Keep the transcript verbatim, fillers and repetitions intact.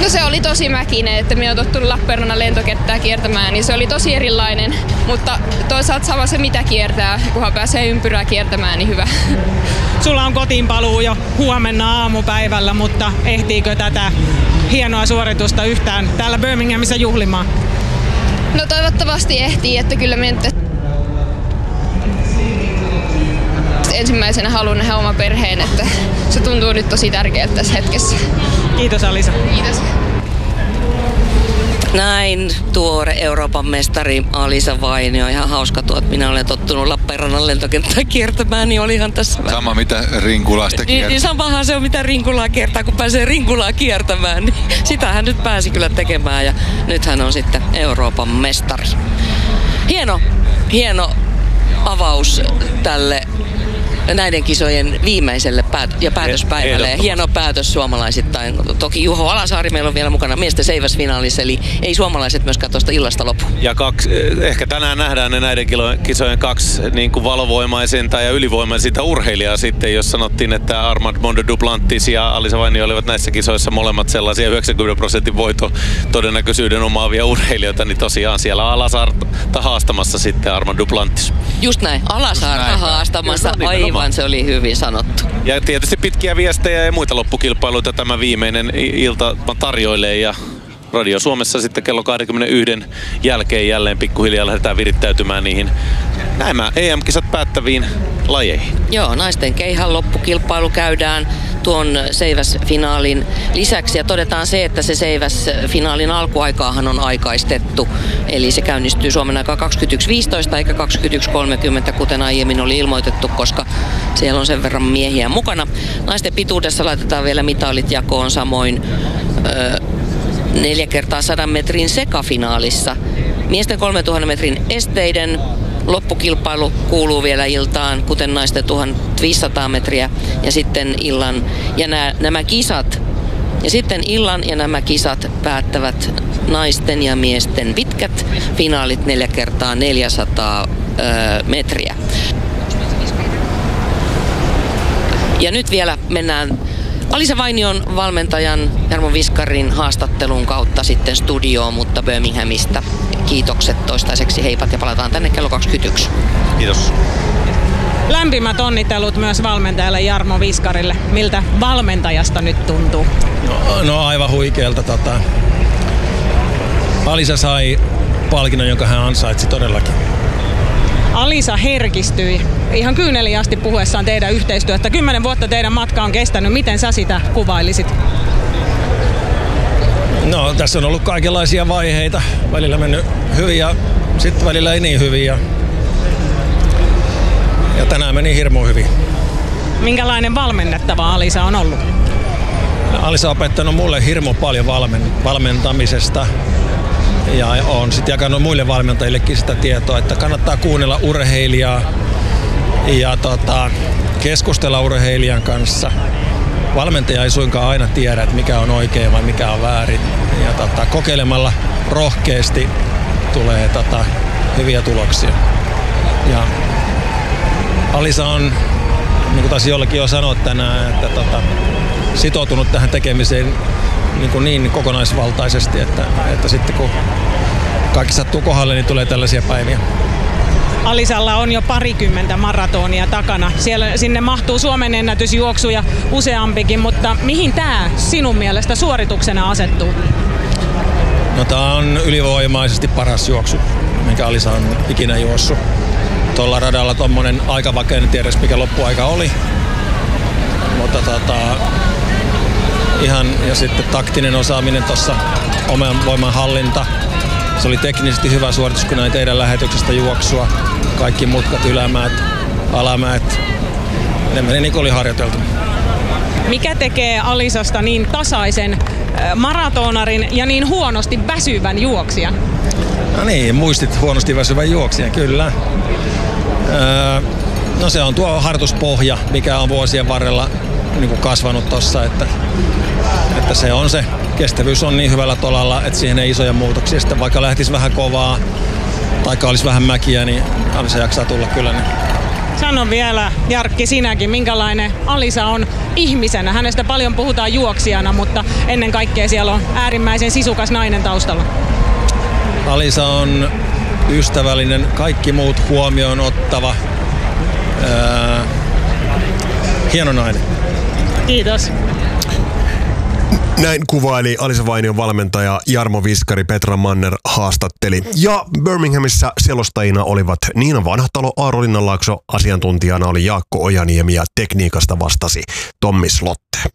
No se oli tosi mäkinen, että minä olen tottunut Lappeenrannan lentokenttää kiertämään, niin se oli tosi erilainen, mutta toisaalta sama se mitä kiertää, kunhan pääsee ympyrää kiertämään, niin hyvä. Sulla on kotiinpaluu jo huomenna aamupäivällä, mutta ehtiikö tätä hienoa suoritusta yhtään täällä Birminghamissa juhlimaan? No toivottavasti ehtii, että kyllä minä ensimmäisenä haluan nähdä oma perheen, että se tuntuu nyt tosi tärkeältä tässä hetkessä. Kiitos Alisa. Kiitos. Näin tuore Euroopan mestari Alisa Vainio. Ihan hauska tuo, että minä olen tottunut Lappeenrannan lentokenttää kiertämään, niin olihan tässä sama mitä Rinkulasta kiertää. Niin, niin samahan se on mitä Rinkulaa kiertää, kun pääsee Rinkulaa kiertämään. Niin sitä hän nyt pääsi kyllä tekemään ja nyt hän on sitten Euroopan mestari. Hieno, hieno avaus tälle näiden kisojen viimeiselle päät- ja päätöspäivälle. Ja hieno päätös suomalaisittain. Toki Juho Alasaari meillä on vielä mukana miesten seiväsfinaalissa, eli ei suomalaiset myöskään tuosta illasta lopu. Ja kaksi, ehkä tänään nähdään ne näiden kisojen kaksi niin kuin valovoimaisinta ja ylivoimaisinta urheilijaa sitten, jos sanottiin, että Armand Mondo Duplantis ja Alisa Vainio olivat näissä kisoissa molemmat sellaisia yhdeksänkymmentä prosentin voito todennäköisyyden omaavia urheilijoita, niin tosiaan siellä Alasaarta haastamassa sitten Armand Duplantis. Just näin, Alasaarta haastamassa. Aivan, se oli hyvin sanottu. Ja tietysti pitkiä viestejä ja muita loppukilpailuita tämä viimeinen ilta tarjoilee ja Radio Suomessa sitten kello kaksikymmentäyksi jälkeen jälleen pikkuhiljaa lähdetään virittäytymään niihin nämä E M-kisat päättäviin lajeihin. Joo, naisten keihan loppukilpailu käydään tuon seiväsfinaalin lisäksi ja todetaan se, että se seiväsfinaalin alkuaikaahan on aikaistettu. Eli se käynnistyy Suomen aikaa kaksikymmentäyksi viisitoista eikä kaksikymmentäyksi kolmekymmentä, kuten aiemmin oli ilmoitettu, koska siellä on sen verran miehiä mukana. Naisten pituudessa laitetaan vielä mitalit jakoon, samoin öö, neljä kertaa sadan metrin sekafinaalissa. Miesten kolmetuhatta metrin esteiden loppukilpailu kuuluu vielä iltaan, kuten naisten tuhatviisisataa metriä ja sitten illan ja nämä, nämä kisat. Ja sitten illan ja nämä kisat päättävät naisten ja miesten pitkät finaalit neljä kertaa neljäsataa öö, metriä. Ja nyt vielä mennään Alisa Vainion valmentajan Jarmo Viskarin haastattelun kautta sitten studioon, mutta Birminghamista kiitokset toistaiseksi, heipat ja palataan tänne kello kaksikymmentäyksi. Kiitos. Lämpimät onnittelut myös valmentajalle Jarmo Viskarille. Miltä valmentajasta nyt tuntuu? No, no aivan huikealta. Tota. Alisa sai palkinnon, jonka hän ansaitsi todellakin. Alisa herkistyi ihan kyyneliin asti puhuessaan teidän yhteistyötä. Kymmenen vuotta teidän matka on kestänyt. Miten sä sitä kuvailisit? No tässä on ollut kaikenlaisia vaiheita. Välillä mennyt hyvin ja sitten välillä ei niin hyvin. Ja, ja tänään meni hirmu hyvin. Minkälainen valmennettava Alisa on ollut? Alisa on opettanut mulle hirmu paljon valmen, valmentamisesta. Ja on sitten jakanut muille valmentajillekin sitä tietoa, että kannattaa kuunnella urheilijaa ja tota, keskustella urheilijan kanssa. Valmentaja ei suinkaan aina tiedä, että mikä on oikein vai mikä on väärin. Ja tota, kokeilemalla rohkeasti tulee tota, hyviä tuloksia. Ja Alisa on, niin kuin taisi jollekin jo sanoa tänään, että tota, sitoutunut tähän tekemiseen niin, kuin niin kokonaisvaltaisesti, että, että sitten kun kaikki sattuu kohdalle, niin tulee tällaisia päiviä. Alisalla on jo parikymmentä maratonia takana. Siellä, sinne mahtuu Suomen ennätysjuoksuja useampikin, mutta mihin tämä sinun mielestä suorituksena asettuu? No tämä on ylivoimaisesti paras juoksu, minkä Alisa on ikinä juossut. Tuolla radalla tuommoinen aika, vaikka en tiedä mikä loppuaika oli. Mutta tota, ihan, ja sitten taktinen osaaminen tuossa, oman voiman hallinta. Se oli teknisesti hyvä suoritus, kun näin teidän lähetyksestä juoksua. Kaikki mutkat, ylämäät, alamäät. Ne meni niin kuin oli harjoiteltu. Mikä tekee Alisasta niin tasaisen maratonarin ja niin huonosti väsyvän juoksijan? No niin, muistit huonosti väsyvän juoksijan, kyllä. Öö, no se on tuo harjoituspohja, mikä on vuosien varrella niin kuin kasvanut tossa, että, että se on se. Kestävyys on niin hyvällä tolalla, että siihen ei isoja muutoksia. Sitten vaikka lähtisi vähän kovaa, tai olisi vähän mäkiä, niin Alisa jaksaa tulla kyllä. Niin Sano vielä, Jarkki, sinäkin, minkälainen Alisa on ihmisenä. Hänestä paljon puhutaan juoksijana, mutta ennen kaikkea siellä on äärimmäisen sisukas nainen taustalla. Alisa on ystävällinen, kaikki muut huomioon ottava, ää, hieno nainen. Kiitos. Näin kuvaili Alisa Vainion valmentaja Jarmo Viskari, Petra Manner haastatteli. Ja Birminghamissa selostajina olivat Niina Vanhatalo, Aaro Linnanlaakso, asiantuntijana oli Jaakko Ojaniemi ja tekniikasta vastasi Tommi Slotte.